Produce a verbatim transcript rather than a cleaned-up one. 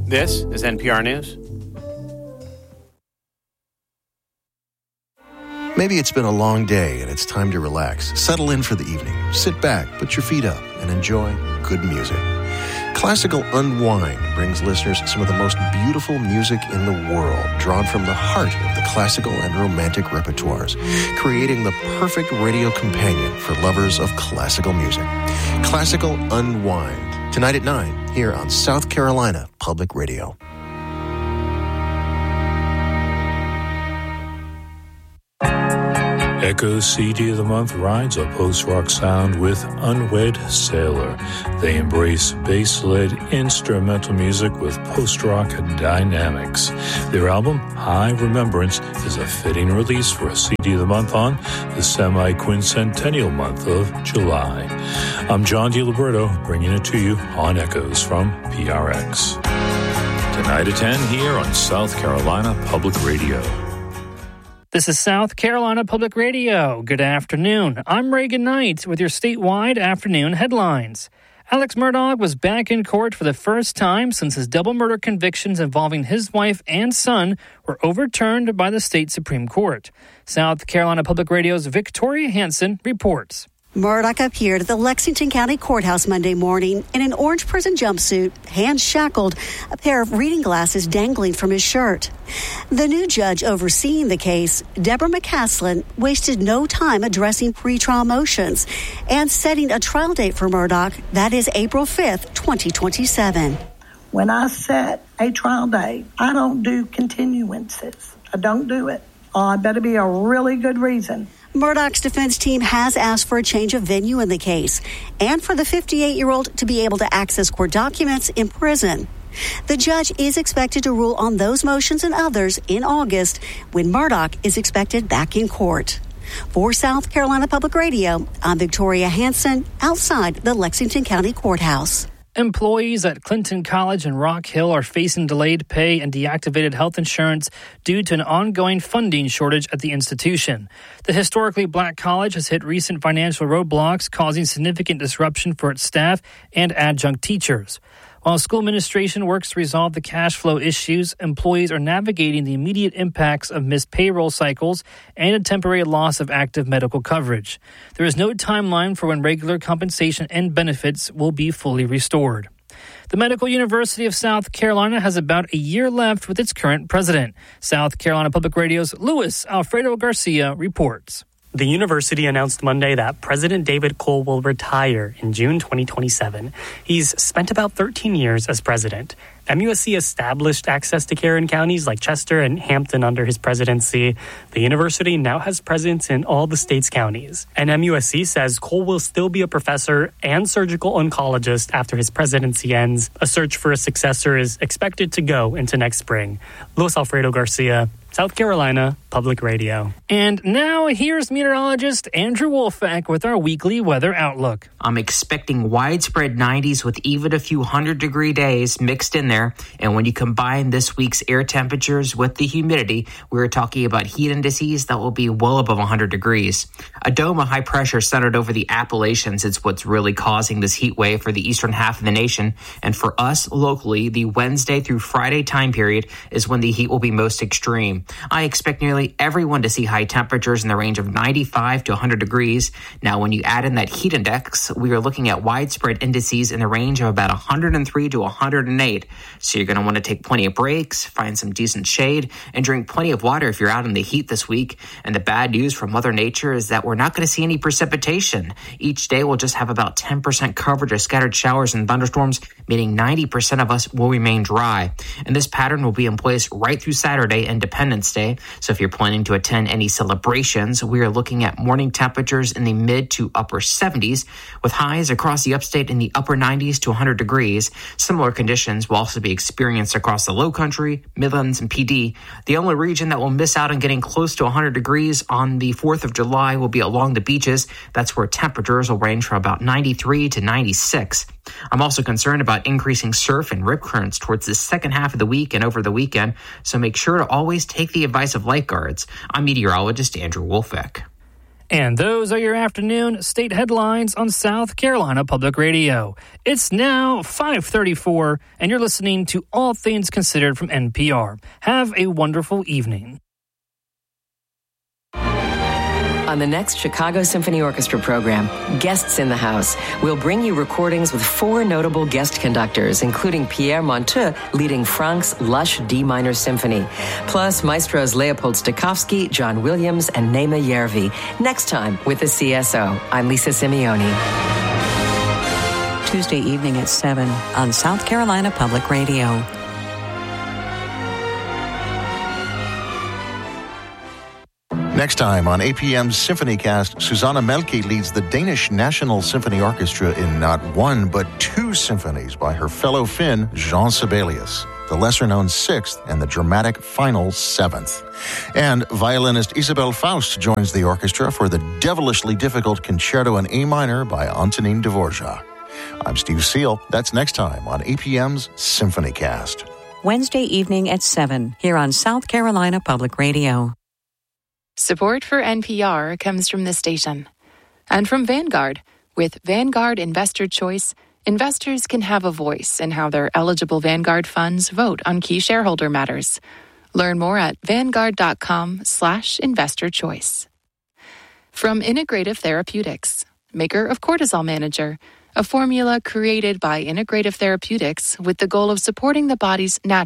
This is N P R News. Maybe it's been a long day and it's time to relax. Settle in for the evening. Sit back, put your feet up, and enjoy good music. Classical Unwind brings listeners some of the most beautiful music in the world, drawn from the heart of the classical and romantic repertoires, creating the perfect radio companion for lovers of classical music. Classical Unwind, tonight at nine, here on South Carolina Public Radio. Echo's C D of the Month rides a post-rock sound with Unwed Sailor. They embrace bass-led instrumental music with post-rock dynamics. Their album, High Remembrance, is a fitting release for a C D of the Month on the semi-quincentennial month of July. I'm John DiLiberto, bringing it to you on Echoes from P R X. Tonight at ten here on South Carolina Public Radio. This is South Carolina Public Radio. Good afternoon. I'm Reagan Knight with your statewide afternoon headlines. Alex Murdaugh was back in court for the first time since his double murder convictions involving his wife and son were overturned by the state Supreme Court. South Carolina Public Radio's Victoria Hansen reports. Murdaugh appeared at the Lexington County Courthouse Monday morning in an orange prison jumpsuit, hands shackled, a pair of reading glasses dangling from his shirt. The new judge overseeing the case, Deborah McCaslin, wasted no time addressing pretrial motions and setting a trial date for Murdaugh, that is April fifth, twenty twenty-seven. When I set a trial date, I don't do continuances. I don't do it. Oh, it better be a really good reason. Murdaugh's defense team has asked for a change of venue in the case and for the fifty-eight-year-old to be able to access court documents in prison. The judge is expected to rule on those motions and others in August when Murdaugh is expected back in court. For South Carolina Public Radio, I'm Victoria Hansen outside the Lexington County Courthouse. Employees at Clinton College in Rock Hill are facing delayed pay and deactivated health insurance due to an ongoing funding shortage at the institution. The historically black college has hit recent financial roadblocks, causing significant disruption for its staff and adjunct teachers. While school administration works to resolve the cash flow issues, employees are navigating the immediate impacts of missed payroll cycles and a temporary loss of active medical coverage. There is no timeline for when regular compensation and benefits will be fully restored. The Medical University of South Carolina has about a year left with its current president. South Carolina Public Radio's Luis Alfredo Garcia reports. The university announced Monday that President David Cole will retire in June twenty twenty-seven. He's spent about thirteen years as president. M U S C established access to care in counties like Chester and Hampton under his presidency. The university now has presence in all the state's counties. And M U S C says Cole will still be a professor and surgical oncologist after his presidency ends. A search for a successor is expected to go into next spring. Luis Alfredo Garcia, South Carolina Public Radio. And now here's meteorologist Andrew Wolfak with our weekly weather outlook. I'm expecting widespread nineties with even a few hundred degree days mixed in there. And when you combine this week's air temperatures with the humidity, we're talking about heat indices that will be well above one hundred degrees. A dome of high pressure centered over the Appalachians is what's really causing this heat wave for the eastern half of the nation. And for us locally, the Wednesday through Friday time period is when the heat will be most extreme. I expect nearly everyone to see high temperatures in the range of ninety-five to one hundred degrees. Now, when you add in that heat index, we are looking at widespread indices in the range of about one hundred three to one hundred eight. So you're going to want to take plenty of breaks, find some decent shade, and drink plenty of water if you're out in the heat this week. And the bad news from Mother Nature is that we're not going to see any precipitation. Each day we'll just have about ten percent coverage of scattered showers and thunderstorms, meaning ninety percent of us will remain dry. And this pattern will be in place right through Saturday, Independence Day. So if you're planning to attend any celebrations, we are looking at morning temperatures in the mid to upper seventies, with highs across the upstate in the upper nineties to one hundred degrees. Similar conditions will also be experienced across the Low Country, Midlands, and P D. The only region that will miss out on getting close to one hundred degrees on the fourth of July will be along the beaches. That's where temperatures will range from about ninety-three to ninety-six. I'm also concerned about increasing surf and rip currents towards the second half of the week and over the weekend, so make sure to always take the advice of lifeguards. I'm meteorologist Andrew Wolfak. And those are your afternoon state headlines on South Carolina Public Radio. It's now five thirty-four, and you're listening to All Things Considered from N P R. Have a wonderful evening. On the next Chicago Symphony Orchestra program, Guests in the House, we'll bring you recordings with four notable guest conductors, including Pierre Monteux leading Franck's lush D minor symphony, plus maestros Leopold Stokowski, John Williams, and Naima Yervi. Next time with the C S O, I'm Lisa Simeone. Tuesday evening at seven on South Carolina Public Radio. Next time on A P M's SymphonyCast, Susanna Melke leads the Danish National Symphony Orchestra in not one, but two symphonies by her fellow Finn, Jean Sibelius, the lesser-known sixth and the dramatic final seventh. And violinist Isabel Faust joins the orchestra for the devilishly difficult Concerto in A minor by Antonin Dvorak. I'm Steve Seal. That's next time on A P M's SymphonyCast. Wednesday evening at seven here on South Carolina Public Radio. Support for N P R comes from this station and from Vanguard. With Vanguard Investor Choice, investors can have a voice in how their eligible Vanguard funds vote on key shareholder matters. Learn more at vanguard.com slash investor choice. From Integrative Therapeutics, maker of Cortisol Manager, a formula created by Integrative Therapeutics with the goal of supporting the body's natural